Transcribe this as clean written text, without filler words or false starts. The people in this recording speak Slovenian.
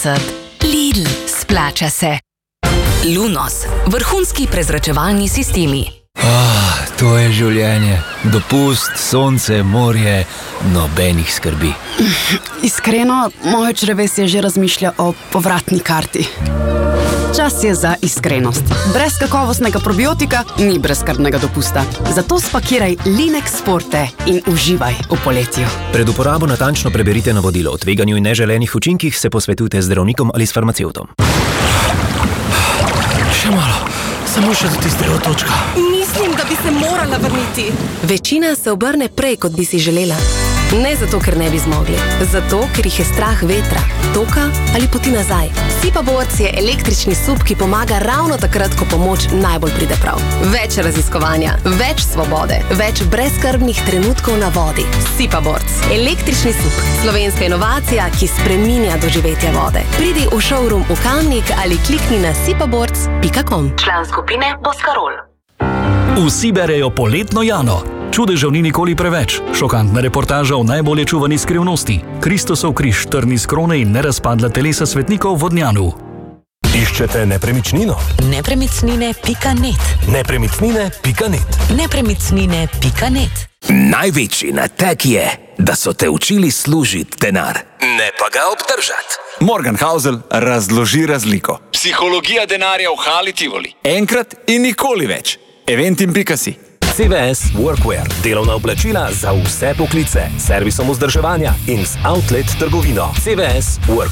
1,99. Lidl, splača se. Lunos, vrhunski prezračevalni sistemi. To je življenje. Dopust, sonce, morje, nobenih skrbi. Iskreno, moje črevesje že razmišlja o povratni karti. Čas je za iskrenost. Brez kakovostnega probiotika ni brezskrbnega dopusta. Zato spakiraj Linex Forte in uživaj v poletju. Pred uporabo natančno preberite navodilo. O tveganju in neželenih učinkih se posvetujte z zdravnikom ali s farmacevtom. Še malo, samo še do tistega točka. Mislim, da bi se morala vrniti. Večina se obrne prej, kot bi si želela. Ne zato, ker ne bi zmogli. Zato, ker jih je strah vetra, toka ali poti nazaj. Sipaboard je električni sup, ki pomaga ravno takrat, ko pomoč najbolj pride prav. Več raziskovanja, več svobode, več brezskrbnih trenutkov na vodi. Sipaboard. Električni sup. Slovenska inovacija, ki spreminja doživetje vode. Pridi v showroom v Kamnik ali klikni na sipaboards.com. Član skupine Boskarol. Vsi berejo Poletno Jano. Čudežev ni nikoli preveč. Šokantna reportaža o najbolje čuvani skrivnosti. Kristusov križ, trni s krone in nerazpadla telesa svetnikov v Vodnjanu. Iščete nepremičnino? Nepremičnine.net. Nepremičnine.net. Nepremičnine.net. Največji nateg je, da so te učili služiti denar, ne pa ga obdržati. Morgan Housel razloži razliko. Psihologija denarja v Hali Tivoli. Enkrat in nikoli več. Eventim.si. CVS Workwear. Delovna oblačila za vse poklice. Servisom vzdrževanja in z outlet trgovino. CVS Workwear.